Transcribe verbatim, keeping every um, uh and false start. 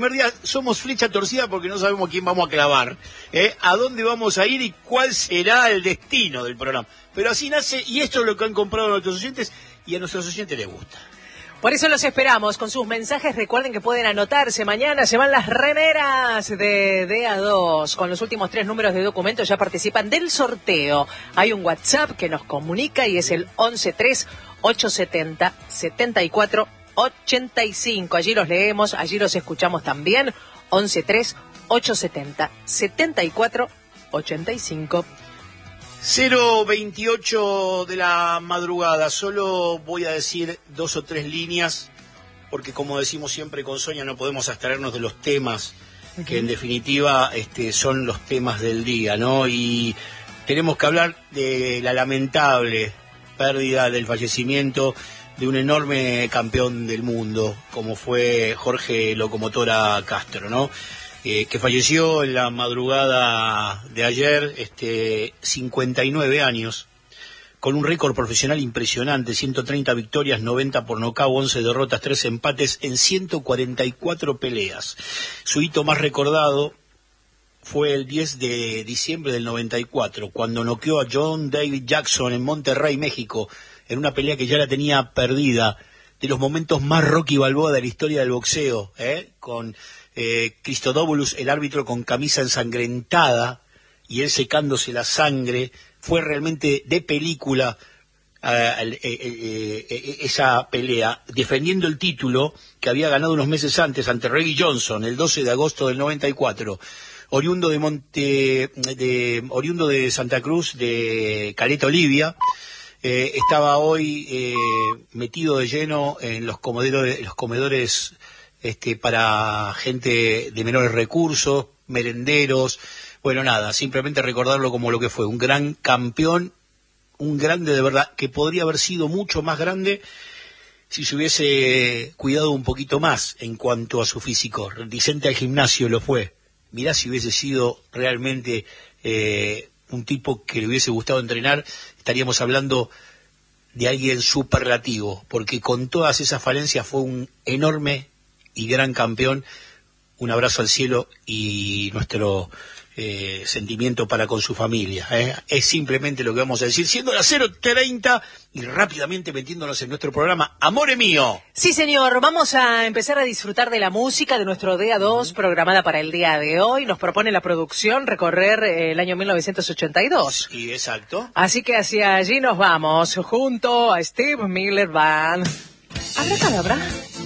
primer día somos flecha torcida porque no sabemos quién vamos a clavar, ¿eh? A dónde vamos a ir y cuál será el destino del programa. Pero así nace, y esto es lo que han comprado nuestros oyentes, y a nuestros oyentes les gusta. Por eso los esperamos con sus mensajes. Recuerden que pueden anotarse. Mañana se van las remeras de D A dos. Con los últimos tres números de documento ya participan del sorteo. Hay un WhatsApp que nos comunica y es el once tres ochocientos setenta setenta y cuatro ochenta y cinco. Allí los leemos, allí los escuchamos también. once tres ochocientos setenta setenta y cuatro ochenta y cinco. cero veintiocho de la madrugada, solo voy a decir dos o tres líneas, porque como decimos siempre con Sonia, no podemos abstraernos de los temas, uh-huh. que en definitiva este, son los temas del día, ¿no? Y tenemos que hablar de la lamentable pérdida del fallecimiento de un enorme campeón del mundo, como fue Jorge Locomotora Castro, ¿no? Eh, que falleció en la madrugada de ayer, este, cincuenta y nueve años, con un récord profesional impresionante, ciento treinta victorias, noventa por nocaut, once derrotas, tres empates en ciento cuarenta y cuatro peleas. Su hito más recordado fue el diez de diciembre del noventa y cuatro, cuando noqueó a John David Jackson en Monterrey, México, en una pelea que ya la tenía perdida, de los momentos más Rocky Balboa de la historia del boxeo, ¿eh? con eh, Christodoulos, el árbitro con camisa ensangrentada, y él secándose la sangre. Fue realmente de película eh, eh, eh, eh, esa pelea, defendiendo el título que había ganado unos meses antes ante Reggie Johnson, el doce de agosto del noventa y cuatro. Oriundo de Monte, de, oriundo de Santa Cruz, de Caleta Olivia, eh, estaba hoy eh, metido de lleno en los comedores, los comedores este, para gente de menores recursos, merenderos. Bueno, nada, simplemente recordarlo como lo que fue, un gran campeón, un grande de verdad, que podría haber sido mucho más grande si se hubiese cuidado un poquito más en cuanto a su físico. Reticente al gimnasio lo fue. Mirá si hubiese sido realmente eh, un tipo que le hubiese gustado entrenar, estaríamos hablando de alguien superlativo, porque con todas esas falencias fue un enorme y gran campeón. Un abrazo al cielo y nuestro eh, sentimiento para con su familia, ¿eh? Es simplemente lo que vamos a decir, siendo las cero treinta y rápidamente metiéndonos en nuestro programa Amore Mío. Sí, señor, vamos a empezar a disfrutar de la música de nuestro D A dos, uh-huh. programada para el día de hoy. Nos propone la producción recorrer eh, el año mil novecientos ochenta y dos. Sí, exacto. Así que hacia allí nos vamos, junto a Steve Miller Band. ¿Habrá cadabra?